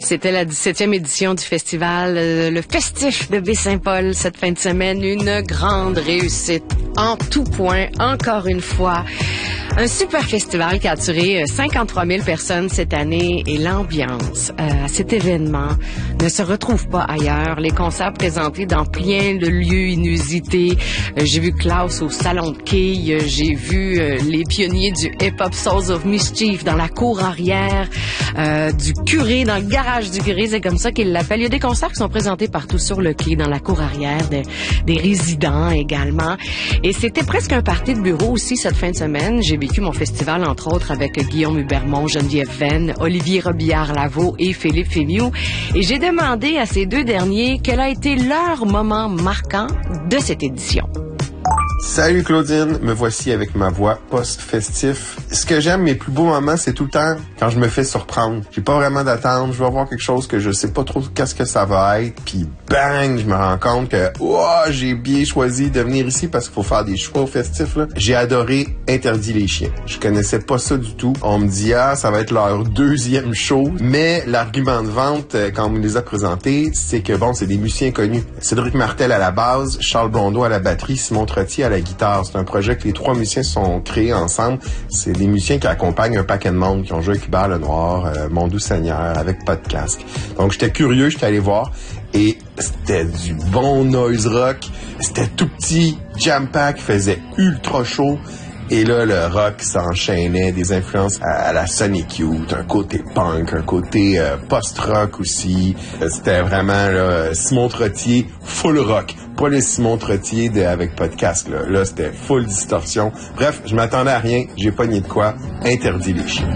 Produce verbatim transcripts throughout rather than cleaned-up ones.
C'était la dix-septième édition du festival, euh, le Festif de Baie-Saint-Paul cette fin de semaine. Une grande réussite en tout point, encore une fois. Un super festival qui a attiré cinquante-trois mille personnes cette année et l'ambiance euh, à cet événement ne se retrouve pas ailleurs. Les concerts présentés dans plein de lieux inusités. Euh, j'ai vu Klaus au Salon de Quilles. J'ai vu euh, les pionniers du hip-hop Souls of Mischief dans la cour arrière, euh, du curé dans le garage du curé, c'est comme ça qu'ils l'appellent. Il y a des concerts qui sont présentés partout sur le quai, dans la cour arrière, de, des résidents également. Et c'était presque un party de bureau aussi cette fin de semaine. J'ai vécu mon festival, entre autres, avec Guillaume Hubermont, Geneviève Venn, Olivier Robillard-Lavaux et Philippe Fémiou. Et j'ai demandé à ces deux derniers quel a été leur moment marquant de cette édition. Salut Claudine, me voici avec ma voix post-festif. Ce que j'aime, mes plus beaux moments, c'est tout le temps quand je me fais surprendre. J'ai pas vraiment d'attente, je vais voir quelque chose que je sais pas trop qu'est-ce que ça va être, puis bang, je me rends compte que oh, j'ai bien choisi de venir ici parce qu'il faut faire des choix au festif, là. J'ai adoré Interdit les chiens. Je connaissais pas ça du tout. On me dit ah, ça va être leur deuxième show, mais l'argument de vente quand on me les a présentés, c'est que bon, c'est des musiciens connus. Cédric Martel à la base, Charles Blondeau à la batterie, Simon Trottier à la guitare. C'est un projet que les trois musiciens sont créés ensemble. C'est des musiciens qui accompagnent un paquet de monde, qui ont joué avec Hubert Lenoir, euh, Mon Doux Seigneur, avec Pas de casque. Donc j'étais curieux, j'étais allé voir et c'était du bon noise rock. C'était tout petit, jam pack, faisait ultra chaud. Et là, le rock s'enchaînait, des influences à, à la Sonic Youth, un côté punk, un côté euh, post-rock aussi. C'était vraiment là, Simon Trottier, full rock. Pas le Simon Trottier de, avec podcast, là. Là, c'était full distorsion. Bref, je m'attendais à rien, j'ai pogné de quoi. Interdit les chiens.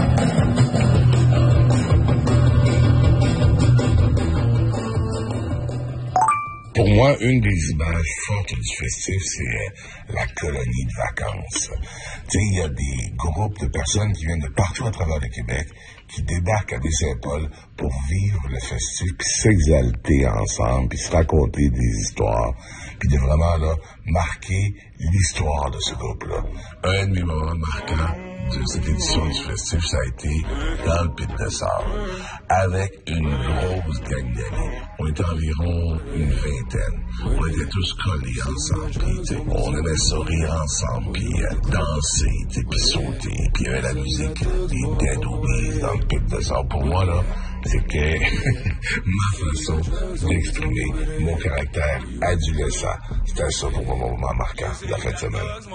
Pour moi, une des images fortes du festif, c'est la colonie de vacances. Tu sais, il y a des groupes de personnes qui viennent de partout à travers le Québec qui débarquent à Baie-Saint-Paul pour vivre le festif, puis s'exalter ensemble, puis se raconter des histoires, puis de vraiment là marquer l'histoire de ce groupe-là. Un de mes moments marquants de cette édition du festif, ça a été dans le Pit de Sable, avec une grosse gang d'amis. On était environ une vingtaine. On était tous collés ensemble, puis on aimait sourire ensemble, puis euh, danser, puis sauter, puis il y avait la musique des Dead Obies dans le Pit de Sable. Pour moi, là, c'était ma façon d'exprimer mon caractère adolescent. C'était ça pour moi mon moment marquant de la fin de semaine.